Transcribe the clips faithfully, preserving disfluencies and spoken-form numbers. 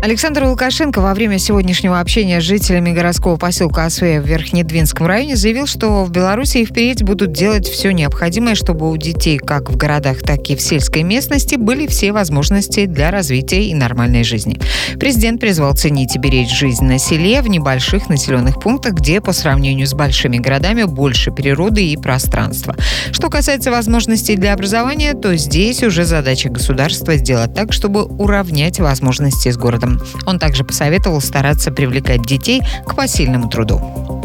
Александр Лукашенко во время сегодняшнего общения с жителями городского поселка Освея в Верхнедвинском районе заявил, что в Беларуси и впредь будут делать все необходимое, чтобы у детей как в городах, так и в сельской местности были все возможности для развития и нормальной жизни. Президент призвал ценить и беречь жизнь на селе, в небольших населенных пунктах, где по сравнению с большими городами больше природы и пространства. Что касается возможностей для образования, то здесь уже задача государства сделать так, чтобы уравнять возможности с городом. Он также посоветовал стараться привлекать детей к посильному труду.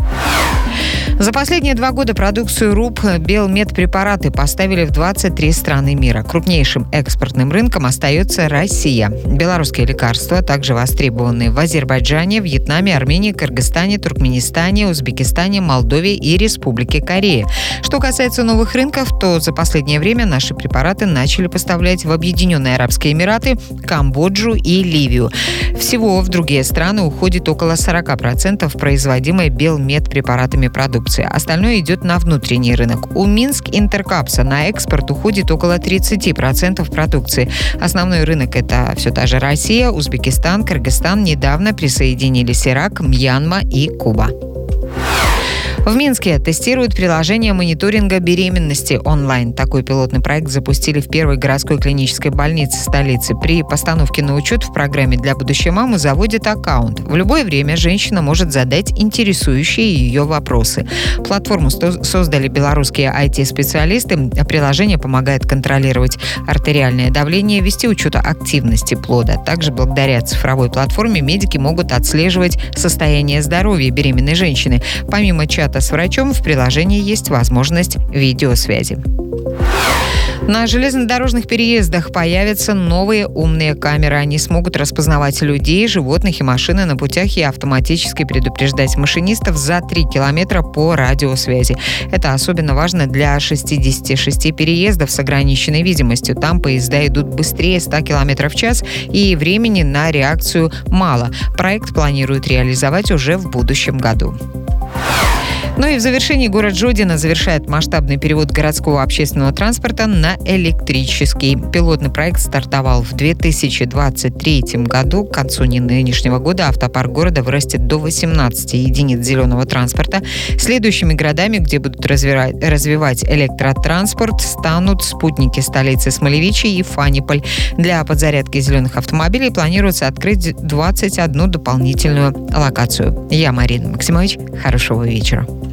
За последние два года продукцию РУП Белмедпрепараты поставили в двадцать три страны мира. Крупнейшим экспортным рынком остается Россия. Белорусские лекарства также востребованы в Азербайджане, Вьетнаме, Армении, Кыргызстане, Туркменистане, Узбекистане, Молдове и Республике Корея. Что касается новых рынков, то за последнее время наши препараты начали поставлять в Объединенные Арабские Эмираты, Камбоджу и Ливию. Всего в другие страны уходит около сорок процентов производимой Белмедпрепаратами продукции. Остальное идет на внутренний рынок. У Минск Интеркапса на экспорт уходит около тридцать процентов продукции. Основной рынок – это все та же Россия, Узбекистан, Кыргызстан. Недавно присоединились Ирак, Мьянма и Куба. В Минске тестируют приложение мониторинга беременности онлайн. Такой пилотный проект запустили в первой городской клинической больнице столицы. При постановке на учет в программе для будущей мамы заводят аккаунт. В любое время женщина может задать интересующие ее вопросы. Платформу создали белорусские ай ти-специалисты. Приложение помогает контролировать артериальное давление, вести учет активности плода. Также благодаря цифровой платформе медики могут отслеживать состояние здоровья беременной женщины. Помимо чата с врачом в приложении есть возможность видеосвязи. На железнодорожных переездах появятся новые умные камеры. Они смогут распознавать людей, животных и машины на путях и автоматически предупреждать машинистов за три километра по радиосвязи. Это особенно важно для шестидесяти шести переездов с ограниченной видимостью. Там поезда идут быстрее ста километров в час, и времени на реакцию мало. Проект планируют реализовать уже в будущем году. Ну и в завершении город Жодино завершает масштабный перевод городского общественного транспорта на электрический. Пилотный проект стартовал в две тысячи двадцать третьем году. К концу нынешнего года автопарк города вырастет до восемнадцати единиц зеленого транспорта. Следующими городами, где будут развивать, развивать электротранспорт, станут спутники столицы Смолевичи и Фаниполь. Для подзарядки зеленых автомобилей планируется открыть двадцать одну дополнительную локацию. Я Марина Максимович. Хорошего вечера.